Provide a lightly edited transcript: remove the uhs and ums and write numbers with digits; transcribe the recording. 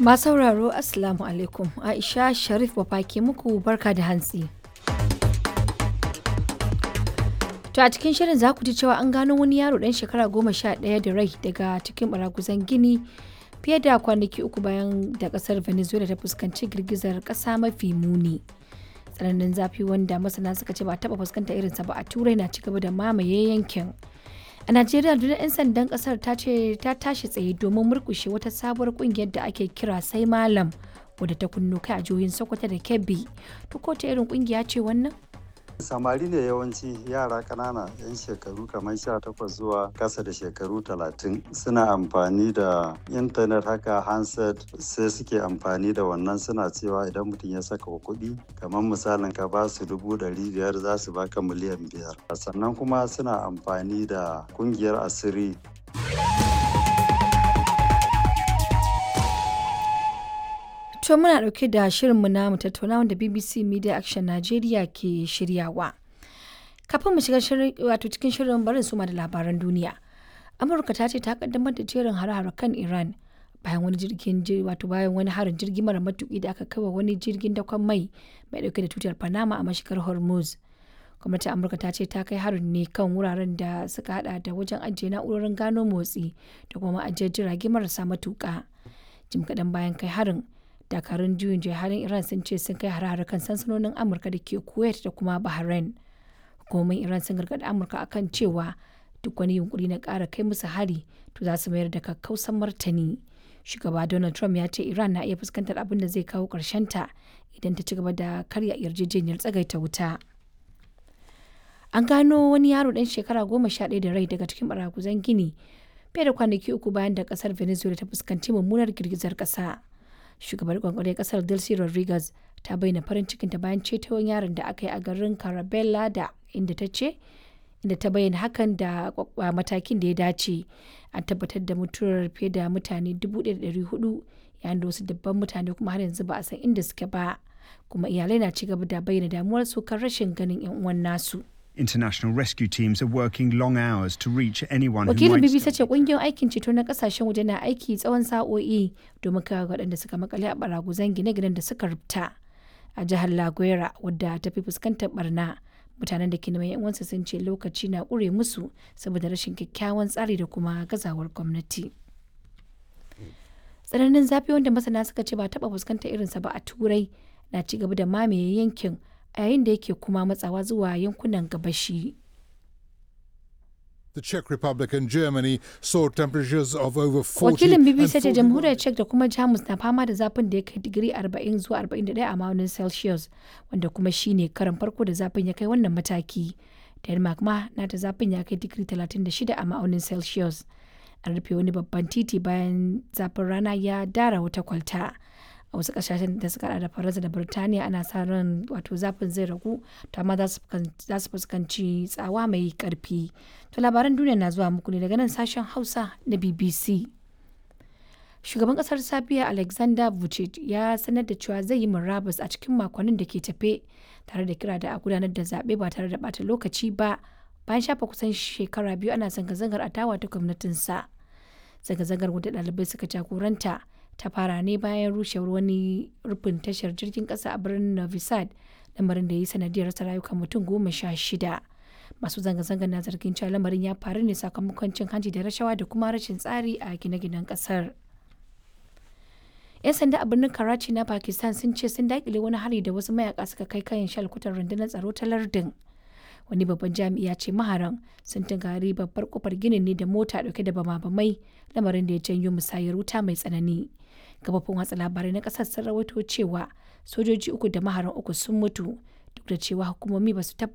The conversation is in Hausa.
Masu sauraro Assalamu alaikum. Aisha Sharif Bafa ke muku barka da hantsi. To a cikin shirin za ku ji cewa an gano wani yaro ɗan shekara 11 da rai daga cikin baraguzan Gini fiye da kwanaki uku bayan da ƙasar Venezuela ta fuskanci girgizar ƙasa mafi muni. Tsananin zafi wanda masana suka ce ba taɓa fuskanta irinsa ba a Turai na cigaba da mamaye yankin. A Najeriya rundunar 'yan sandan kasar ta ce ta tashi tsaye domin murkushe wata sabuwar kungiyar da ake kira Sai Malam wadda ta kunno kai a jihohin Sokoto da Kebbi. To ko ta irin kungiya ce wannan? Samari ne yawanci yara ƙanana 'yan shekaru kamar 18 zuwa ƙasa da shekaru 30 suna amfani da intanet haka handset sai suke amfani da wannan suna cewa idan mutum ya saka kuɗi kamar misalin ka ba su 500,000 za su baka miliyan 5 sannan kuma suna amfani da ƙungiyar asiri. To muna ɗauke da shirinmu na mu tattauna wanda BBC Media Action Nigeria ke shiryawa. Kafin mu shiga cikin shirin barin suma da labaran duniya. Amurka ta ce ta kaddamar da jerin hare-hare kan Iran bayan wani harin jirgi mara matuki da aka kai wa wani jirgin dakon mai dauke da tutar Panama a mashigar Hormuz. Gwamnatin Amurka ta ce ta kai harin ne kan wuraren da suka hada da wajen ajiye na'urorin gano motsi da kuma ma'ajiyar jirage marasa matuka. Jim kaɗan bayan kai harin, dakarun juyin juya halin Iran sun ce sun kai hare-hare kan sansanonin Amurka da ke Kuwait da kuma Bahrain. Hukumomin Iran sun gargaɗi Amurka akan cewa duk wani yunkuri na ƙara kai musu hari to za su mayar da kakkausan martani. Shugaba Donald Trump ya ce Iran na iya fuskantar abin da zai kawo ta idan ta ci gaba da karya yarjejeniyar tsagaita wuta. An gano wani yaro ɗan shekara 11 da rai daga cikin baraguzan Gini fiye da kwanaki uku bayan da ƙasar Venezuela ta fuskanci mummunar girgizar ƙasa. Shugabar gwangwanin kasar Delcy Rodriguez ta bayyana farin cikinta bayan ceto yaron da aka yi a garin Carabela inda ta bayyana hakan da matakin da ya dace. An tabbatar da mutuwar fiye da mutane 1,400 yayin da wasu dubban mutane kuma har yanzu ba a san inda suke ba, kuma iyalai na ci gaba da bayyana damuwarsu kan rashin ganin 'yan uwan nasu. International rescue teams are working long hours to reach anyone who Wakilin might BBC ce kungiyoyin aikin ceto na kasashen waje na aiki tsawon sa'o'i domin kawo waɗanda suka makale a baraguzan gine-ginen da suka rubta. A jihar La Guaira wadda ta fi fuskantar barna, mutanen da ke neman 'yan uwansu sun ce lokaci na ƙure musu saboda rashin kyakkyawan tsari da kuma gazawar gwamnati. Tsananin zafi wanda masana suka ce ba taɓa fuskantar irinsa ba a Turai na ci gaba da mamaye yankin a yayin da yake kuma matsawa zuwa yankunan gabashi. The Czech Republic and Germany saw temperatures of over 40 Wakilin and BBC ce 41. jamhuriyar Czech da kuma Jamus na fama da zafin da ya kai digiri 40 zuwa 41 a ma'aunin Celsius, wanda kuma shine karan farko da zafin ya kai wannan mataki. Denmark ma na da zafin ya kai digiri 36 a ma'aunin Celsius. An rufe wani babban titi bayan zafin rana ya dara wata kwalta. A wasu kasashen da suka da Faransa da Birtaniya ana sa ran zafin zai ragu, to amma za su fuskanci tsawa mai karfi. To labaran duniya na zuwa muku ne daga nan sashen Hausa na BBC. Shugaban kasar Serbia Alexander Vučić ya sanar da cewa zai yi murabus a cikin makonnin da ke tafe, tare da kira da a gudanar da zaɓe ba tare da bata lokaci ba bayan shafa kusan shekara biyu ana zanga-zangar adawa ta gwamnatinsa. Zanga-zangar wadda ɗalibai suka jagoranta ta fara ne bayan rushewar wani rufin tashar jirgin kasa a birnin Novi Sad, lamarin da ya yi sanadiyar rasa rayukan mutum 16. Masu zanga-zangar na zargin cewa lamarin ya faru ne sakamakon cin hanci da rashawa da kuma rashin tsari a gine-ginen kasar. 'Yan sanda a birnin Karachi na Pakistan sun ce sun daƙile wani hari da wasu mayaka suka kai kayan shalkutar rundunar tsaro ta lardin. Wani babban jami'i ya ce maharan sun tunkari babbar kofar ginin ne da mota dauke da bama-bamai, lamarin da ya janyo musayar wuta mai tsanani. Kafofin watsa labarai na kasar sun rawaito cewa sojoji 3 da maharan 3 sun mutu, duk da cewa hukumomi ba su tabbatar